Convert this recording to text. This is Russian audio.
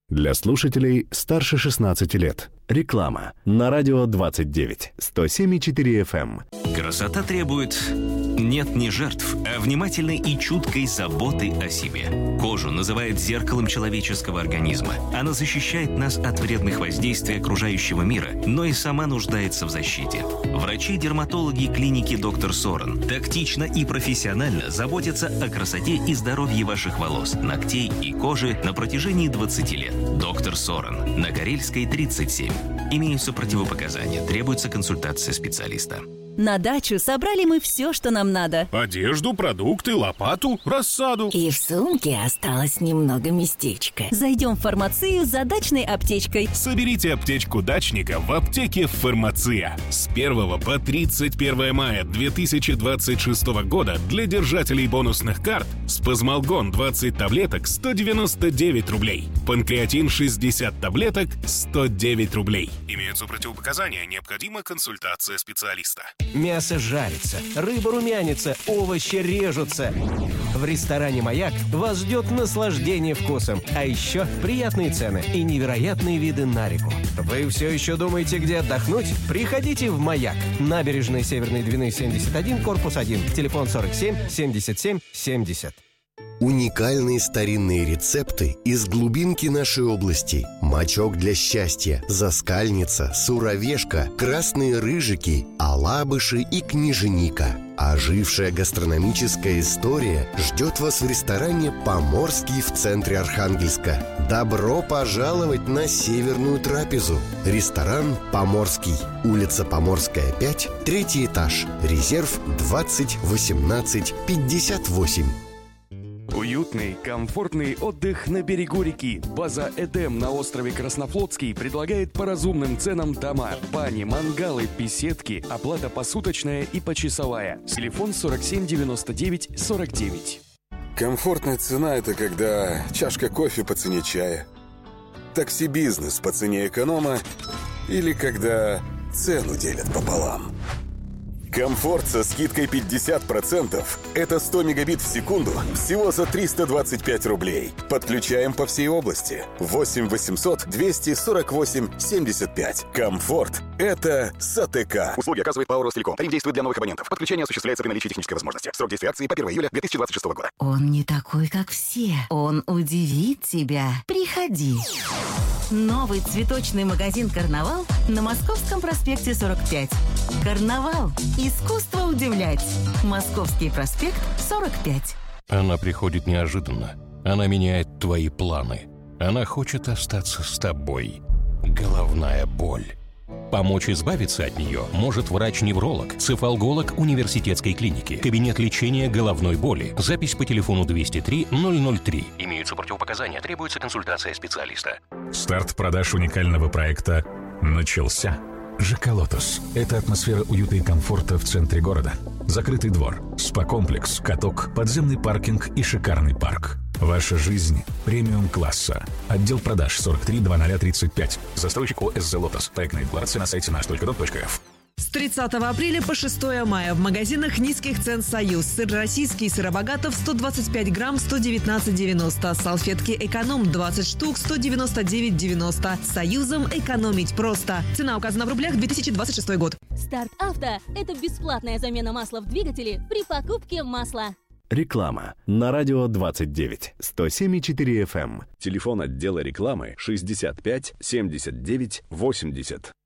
Для слушателей старше 16 лет. Реклама на радио 29, 107,4 FM. Красота требует нет не жертв, а внимательной и чуткой заботы о себе. Кожу называют зеркалом человеческого организма. Она защищает нас от вредных воздействий окружающего мира, но и сама нуждается в защите. Врачи-дерматологи клиники «Доктор Сорен» тактично и профессионально заботятся о красоте и здоровье ваших волос, ногтей и кожи на протяжении 20 лет. «Доктор Сорен» на Карельской, 37. Имеются противопоказания, требуется консультация специалиста. На дачу собрали мы все, что нам надо. Одежду, продукты, лопату, рассаду. И в сумке осталось немного местечка. Зайдем в фармацию за дачной аптечкой. Соберите аптечку дачника в аптеке «Фармация». С 1 по 31 мая 2026 года для держателей бонусных карт спазмолгон 20 таблеток 199 рублей. Панкреатин 60 таблеток 109 рублей. Имеются противопоказания, необходима консультация специалиста. Мясо жарится, рыба румянится, овощи режутся. В ресторане «Маяк» вас ждет наслаждение вкусом, а еще приятные цены и невероятные виды на реку. Вы все еще думаете, где отдохнуть? Приходите в «Маяк». Набережная Северной Двины, 71, корпус 1. Телефон 47 77 70. Уникальные старинные рецепты из глубинки нашей области. Мочок для счастья, заскальница, суровешка, красные рыжики, алабыши и княженика. Ожившая гастрономическая история ждет вас в ресторане «Поморский» в центре Архангельска. Добро пожаловать на северную трапезу. Ресторан «Поморский». Улица Поморская, 5, 3 этаж. Резерв 20 18 58. Уютный, комфортный отдых на берегу реки. База «Эдем» на острове Краснофлотский предлагает по разумным ценам дома, бани, мангалы, беседки, оплата посуточная и почасовая. Телефон 47 99 49. Комфортная цена – это когда чашка кофе по цене чая, такси-бизнес по цене эконома или когда цену делят пополам. Комфорт со скидкой 50% – это 100 мегабит в секунду всего за 325 рублей. Подключаем по всей области. 8 800 248 75. Комфорт – это САТК. Услуги оказывает ПАО «Ростелеком». Тариф действует для новых абонентов. Подключение осуществляется при наличии технической возможности. Срок действия акции по 1 июля 2026 года. Он не такой, как все. Он удивит тебя. Приходи. Новый цветочный магазин «Карнавал» на Московском проспекте 45. «Карнавал» – искусство удивлять. Московский проспект 45. Она приходит неожиданно. Она меняет твои планы. Она хочет остаться с тобой. Головная боль. Помочь избавиться от нее может врач-невролог, цефалголог университетской клиники. Кабинет лечения головной боли. Запись по телефону 203 003. Имеются противопоказания, требуется консультация специалиста. Старт продаж уникального проекта начался. ЖК «Лотос» – это атмосфера уюта и комфорта в центре города. Закрытый двор, спа-комплекс, каток, подземный паркинг и шикарный парк. Ваша жизнь премиум-класса. Отдел продаж 430035. Застройщик ОСЗ «Лотос». Проектная декларация на сайте наш.дом.рф. С 30 апреля по 6 мая в магазинах низких цен «Союз». Сыр российский Сыробогатов 125 грамм 119,90. Салфетки «Эконом» 20 штук 199,90. С «Союзом» экономить просто. Цена указана в рублях, 2026 год. Старт Авто – это бесплатная замена масла в двигателе при покупке масла. Реклама на радио 29, 107,4 FM. Телефон отдела рекламы 65 79 80.